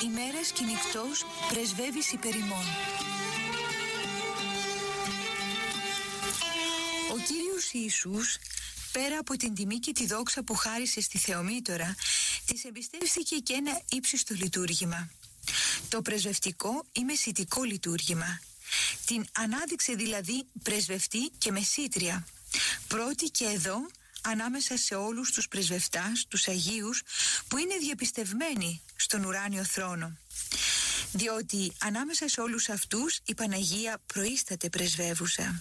ημέρας και νυχτός πρεσβεύεις υπερ ημών. Ο Κύριος Ιησούς, πέρα από την τιμή και τη δόξα που χάρισε στη Θεομήτωρα, της εμπιστεύθηκε και ένα ύψιστο λειτουργήμα. Το πρεσβευτικό ή μεσητικό λειτουργήμα. Την ανάδειξε δηλαδή πρεσβευτή και μεσήτρια. Πρώτη και εδώ ανάμεσα σε όλους τους πρεσβευτάς, τους Αγίους, που είναι διαπιστευμένοι στον ουράνιο θρόνο. Διότι ανάμεσα σε όλους αυτούς η Παναγία προείσταται πρεσβεύουσα.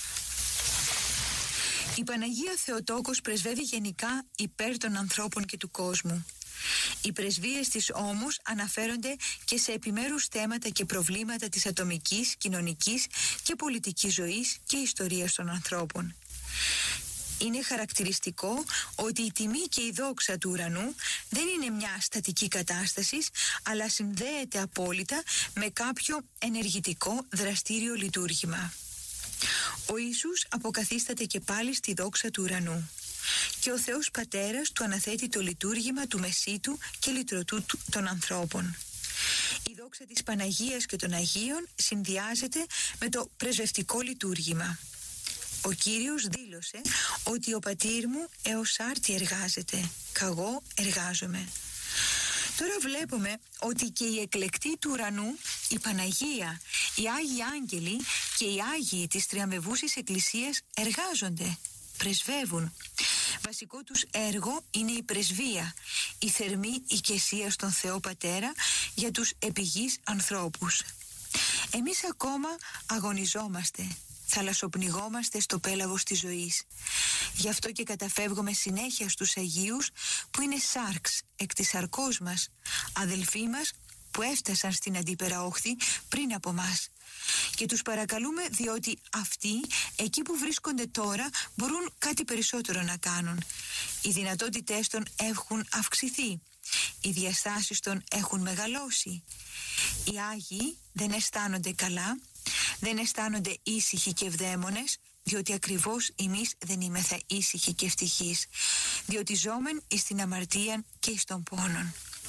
Η Παναγία Θεοτόκος πρεσβεύει γενικά υπέρ των ανθρώπων και του κόσμου. Οι πρεσβείες της όμως αναφέρονται και σε επιμέρους θέματα και προβλήματα της ατομικής, κοινωνικής και πολιτικής ζωής και ιστορίας των ανθρώπων. Είναι χαρακτηριστικό ότι η τιμή και η δόξα του ουρανού δεν είναι μια στατική κατάσταση, αλλά συνδέεται απόλυτα με κάποιο ενεργητικό δραστήριο λειτουργήμα. Ο Ιησούς αποκαθίσταται και πάλι στη δόξα του ουρανού και ο Θεός Πατέρας του αναθέτει το λειτουργήμα του Μεσίτου και λυτρωτού των ανθρώπων. Η δόξα της Παναγίας και των Αγίων συνδυάζεται με το πρεσβευτικό λειτουργήμα. Ο Κύριος δήλωσε ότι ο πατήρ μου έως άρτη εργάζεται, καγώ εργάζομαι. Τώρα βλέπουμε ότι και οι εκλεκτοί του ουρανού, η Παναγία, οι Άγιοι Άγγελοι και οι Άγιοι της Τριαμβεύουσης Εκκλησίας εργάζονται, πρεσβεύουν. Βασικό τους έργο είναι η πρεσβεία, η θερμή οικεσία στον Θεό Πατέρα για τους επιγείς ανθρώπους. Εμείς ακόμα αγωνιζόμαστε, θαλασσοπνιγόμαστε στο πέλαγος της ζωής. Γι' αυτό και καταφεύγουμε συνέχεια στους Αγίους που είναι σάρξ εκ της σαρκός μας, αδελφοί μας που έφτασαν στην αντίπερα όχθη πριν από μας. Και τους παρακαλούμε διότι αυτοί εκεί που βρίσκονται τώρα μπορούν κάτι περισσότερο να κάνουν. Οι δυνατότητές των έχουν αυξηθεί. Οι διαστάσεις των έχουν μεγαλώσει. Οι Άγιοι δεν αισθάνονται καλά, δεν αισθάνονται ήσυχοι και ευδαίμονες, διότι ακριβώς εμείς δεν είμεθα ήσυχοι και ευτυχείς, διότι ζώμεν εις την αμαρτία και εις τον πόνον.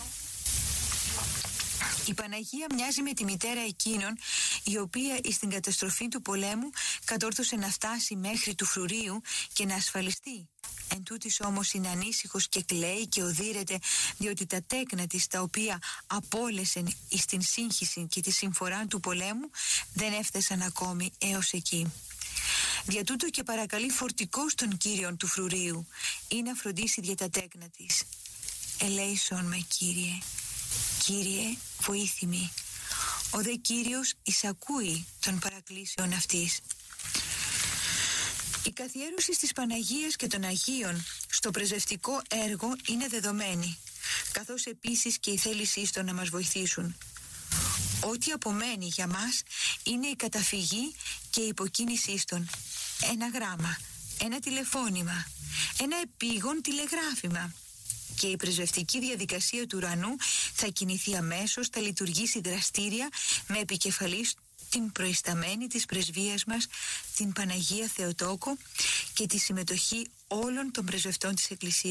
Η Παναγία μοιάζει με τη μητέρα εκείνων η οποία εις την καταστροφή του πολέμου κατόρθωσε να φτάσει μέχρι του φρουρίου και να ασφαλιστεί. Εν τούτης όμως είναι ανήσυχος και κλαίει και οδύρεται, διότι τα τέκνα της τα οποία απόλεσεν εις την σύγχυση και τη συμφορά του πολέμου δεν έφτασαν ακόμη έως εκεί. Δια τούτο και παρακαλεί φορτικός τον Κύριον του φρουρίου ή να φροντίσει δια τα τέκνα της. Ελέησον με, Κύριε, Κύριε βοήθημη. Ο δε Κύριος εισακούει των παρακλήσεων αυτής. Η καθιέρωση της Παναγίας και των Αγίων στο πρεσβευτικό έργο είναι δεδομένη, καθώς επίσης και η θέλησή του να μας βοηθήσουν. Ό,τι απομένει για μας είναι η καταφυγή και η υποκίνησή των. Ένα γράμμα, ένα τηλεφώνημα, ένα επίγον τηλεγράφημα. Και η πρεσβευτική διαδικασία του ουρανού θα κινηθεί αμέσως, θα λειτουργήσει δραστήρια με επικεφαλής την προϊσταμένη της πρεσβείας μας, την Παναγία Θεοτόκο, και τη συμμετοχή όλων των πρεσβευτών της Εκκλησίας.